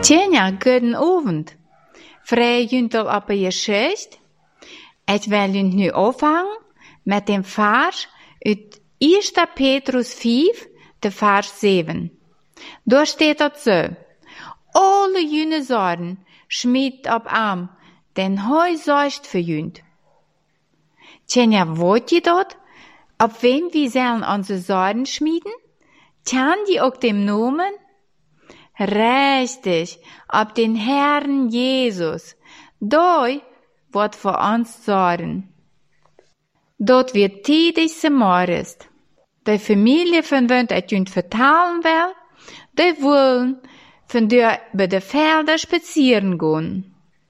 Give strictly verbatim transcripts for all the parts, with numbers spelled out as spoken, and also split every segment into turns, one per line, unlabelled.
Tjena, guten Abend. Vrij junt al op je schicht. Ik wil junt nu opvangen met dem vers uit eerste Petrus vijf, de vers zeven. Daar staat dat zo. Alle june zorgen schmied op am, den hij zorgt voor junt. Tjena, weet je dat? Op wem wir sollen onze zorgen schmieden? Kann die ook dem nomen? Richtig, op den Herrn Jesus. Doi wordt voor ons zorgen. Dat wird tätig semorist. De familie van wunt het junt vertalen wel, de willen van der bij de velden spazieren gaan.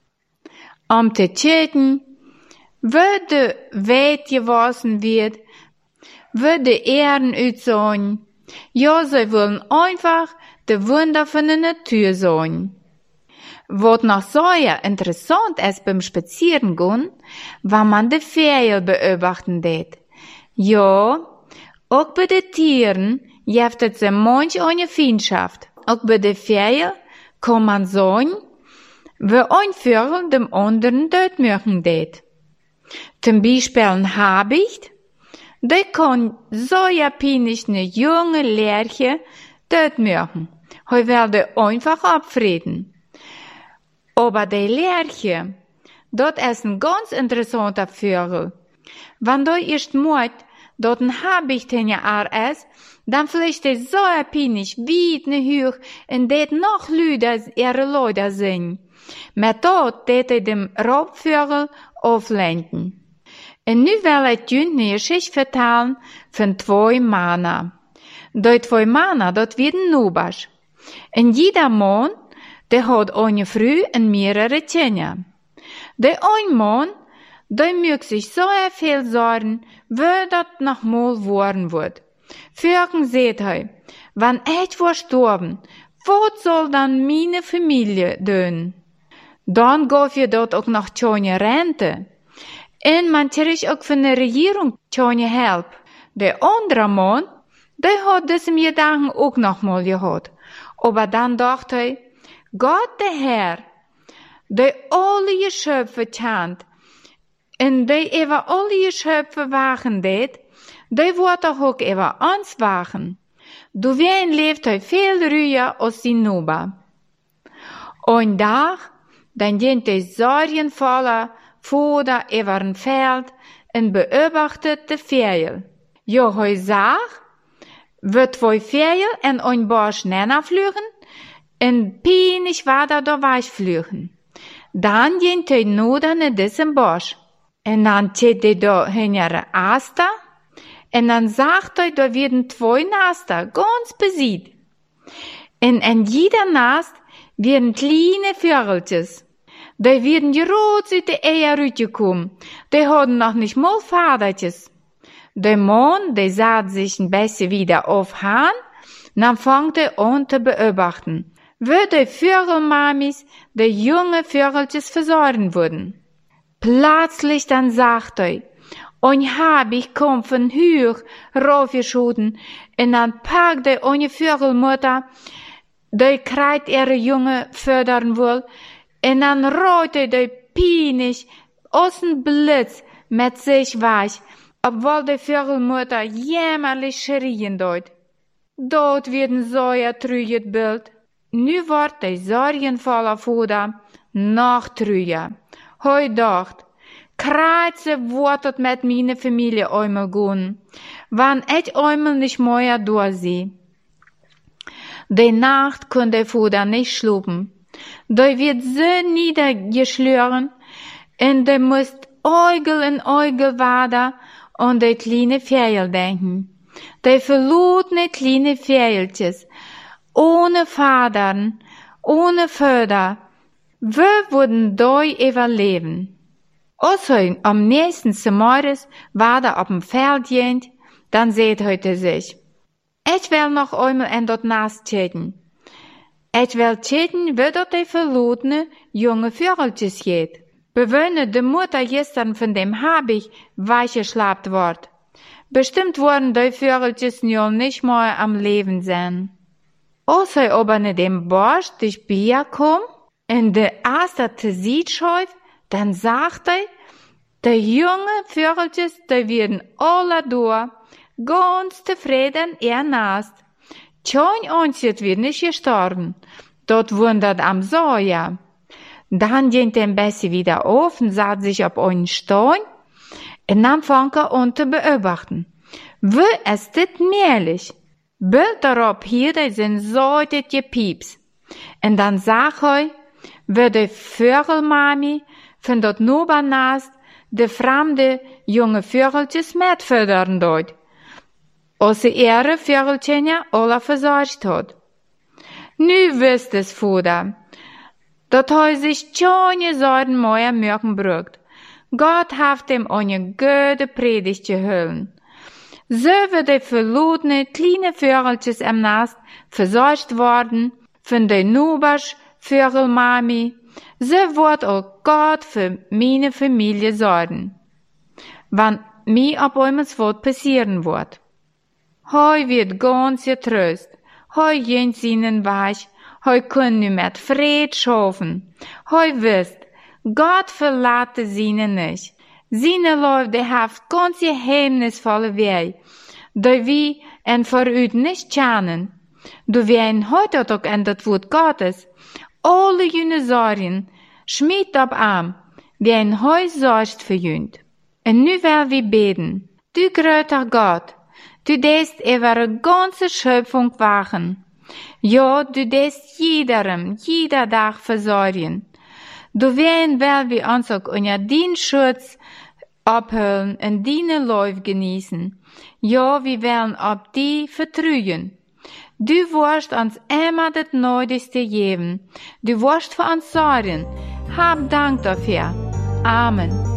Om te checken, wo de weit gewassen wird, wo de Ehren uitzien. Ja, sie wollen einfach de Wunder von der Natur sehen. Wat noch sehr interessant ist beim Spazierengehen, wenn man de Vögel beobachten det. Ja, auch bei den Tieren jeftet sie manch eine Feindschaft. Auch bei den Vögeln kann man sagen, wo ein Vogel dem anderen dort machen det. Zum Beispiel ein Habicht, der kann sehr peinlich eine junge Lerche dort machen. Hij wilde einfach abvreden. Aber die Lerche, dat is een ganz interessanter Vogel. Wenn du erst mocht, dat een Habicht in je Aar is, dan vliegt hij zo peinlich weit ne hoog en deed nog luider ihre Leute zingen. Met dat deed hij dem Raubvogel aflenken. En nu wil ik junt een geschichte vertellen van twee mannen. Die twee mannen, dat werden Nobas. En jeder man, der hat eine Frau und mehrere Kinder. Der ein Mann, der mögt sich so viel sorgen, wo das noch mal worden wird. Vorhin seht er, wenn ich verstorben, was soll dann meine Familie tun? Dann gab je dort auch noch keine Rente. Und man kriegt auch von der Regierung keine Hilfe. Der andere Mann, der hat diesen Gedanken auch noch mal gehabt. Aber dann dachte er, Gott der Herr, der alle Geschöpfe kennt, und der über alle Geschöpfe wachen det, der wird auch über uns wachen. Du wen lebt er viel ruhiger als die Noba. Ein Tag, dann ging der sorgenvoller Vater über ein Feld und beobachtet die Vögel. Ja, er sagt, wird zwei Vögel in ein Busch fliegen, und peinlich war da da wegfliegen. Dann ging er nur in diesem Busch. Und dann zieht er da hinter Aster, und dann sagt er, da werden zwei Naster ganz besiegt. Und in jeder Nast werden kleine Vögelchen. Die werden gerot aus den Eier rausgekommen. Die hatten noch nicht mal Vatertjes. Der Mann, der sah sich ein bisschen wieder auf Hahn, dann fängt er an zu beobachten, wo die Vögelmamis die junge Vögelchen versorgen wurden. Plötzlich dann sagt er, ein Habicht kommt von hoch raufgeschossen, und dann packt er eine Vögelmutter, die kreit ihre Junge fördern will, und dann rollt er die peinlich aus dem Blitz mit sich weg, obwohl die Vögelmutter jämmerlich schrien dort. Dort wird ein so trüges Bild. Nu wordt der sorgenvolle Vater noch trüger. Hij dacht, kreise wordt het met meine Familie einmal gehen, wann ich einmal nicht mehr durchsehe. Die Nacht kann der Vater nicht schlafen. Der wird so niedergeschlagen, und der muss Äugel in Äugel weiter an die kleine Vögel denken. Die verlorene kleine Vögeltjes, ohne Vadern, ohne Föder, wo würden die überleben? Also, am nächsten Sommeres war er auf dem Feld jent, dann seht heute sich, ich will noch einmal in dort Nast checken. Ich will checken, wo dort die verlorene junge Vögeltjes geht. Bewöhne de Mutter gestern von dem Habicht weichgeschlapt ward. Bestimmt wurden die Vögeltjes nun nicht mehr am Leben sein. Als hij aber ne dem Borst durch Bier kom, en de Aster te ziet schuif, dann sagt er, de junge Vögeltjes, die werden alle door, ganz tevreden ernaast. Tjoin onzit wird nicht gestorben, dort wundert am Soja. Dann ging der Bessie wieder auf und saß sich auf einen Stein und nahm Fanke an zu beobachten. Wie ist das möglich? Bald darauf hielt er sein Säutet gepieps. Und dann sag er, wie die Vögelmami von dort Nobernast de fremde junge Vögeltjes mitfüttern dort, als sie ihre Vögelchen ja alle versorgt hat. Nu wisst es, Vater, dat hij sich tjonge Sorgen mooier merken brugt. Gott heeft hem eine gute Predigt gehüllen. So wird die verlorene kleine Vögeltjes im Nest versorgt worden von der Nubers Vögelmami. So wird auch Gott für meine Familie sorgen, wann mir ab einmal was passieren wird. Heu wird ganz getröst, heu jens ihnen weich, heu können nu mit Fried schaffen. Heu wisst, Gott verlatte seine nicht. Seine Leute, die haft ganz geheimnisvolle Wege, die wir en vooruit nicht kennen. Du werden heute auch in das Wort Gottes, alle jene Sorgen, schmied ab am, wie ein Heu sorgt für jünd. Und nu will wir beten. Du größer Gott, du dest über eine ganze Schöpfung wachen. Ja, du dest jederem, jeder Tag versorgen. Du werden will wir uns auch unter den Schutz abhüllen und deine Läufe genießen. Ja, wir werden auf die vertrauen. Du wirst uns immer das Nötigste geben. Du wirst für uns sorgen. Hab Dank dafür. Amen.